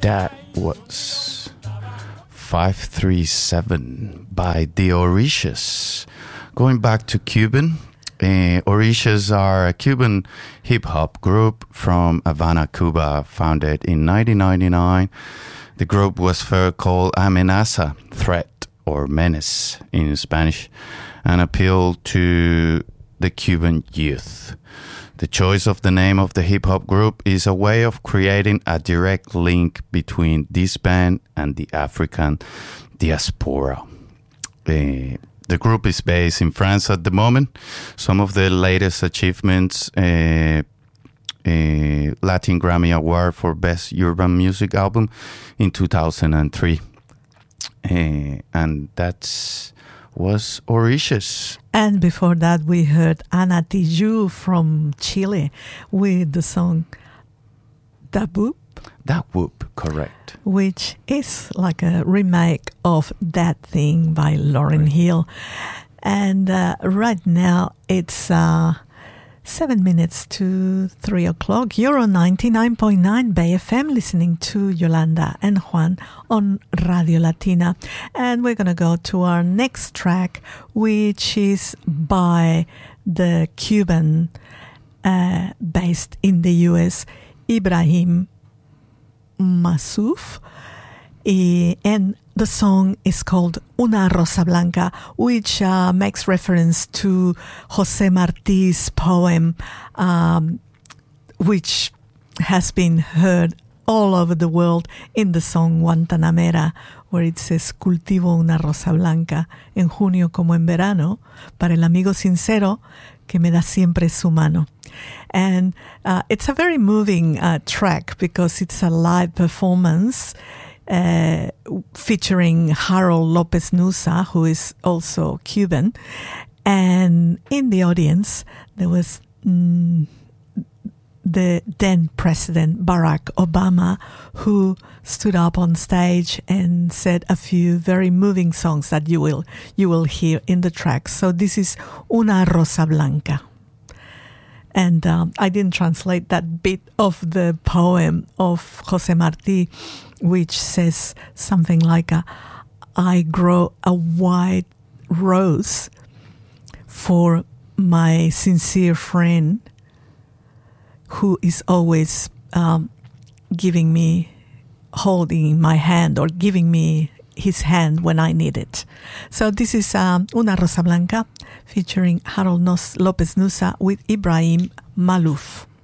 That was 537 by The Orishas. Going back to Cuban, Orishas are a Cuban hip-hop group from Havana, Cuba, founded in 1999. The group was first called Amenaza, threat or menace in Spanish, and appealed to the Cuban youth. The choice of the name of the hip-hop group is a way of creating a direct link between this band and the African diaspora. The group is based in France at the moment. Some of the latest achievements, Latin Grammy Award for Best Urban Music Album in 2003. And that was Orishas. And before that, we heard Ana Tijoux from Chile with the song Da Whoop. Da Whoop, correct. Which is like a remake of That Thing by Lauryn Hill. And right now, it's 7 minutes to 3 o'clock. You're on 99.9 Bay FM, listening to Yolanda and Juan on Radio Latina. And we're going to go to our next track, which is by the Cuban based in the U.S., Ibrahim Masouf. And the song is called Una Rosa Blanca, which makes reference to José Martí's poem, which has been heard all over the world in the song Guantanamera, where it says, cultivo una rosa blanca en junio como en verano, para el amigo sincero que me da siempre su mano. And it's a very moving track because it's a live performance featuring Harold Lopez Nussa, who is also Cuban. And in the audience, there was the then President Barack Obama, who stood up on stage and said a few very moving songs that you will hear in the track. So this is Una Rosa Blanca. And I didn't translate that bit of the poem of José Martí, which says something like, I grow a white rose for my sincere friend who is always giving me, holding my hand or giving me his hand when I need it. So this is Una Rosa Blanca featuring Harold Lopez Nussa with Ibrahim Malouf.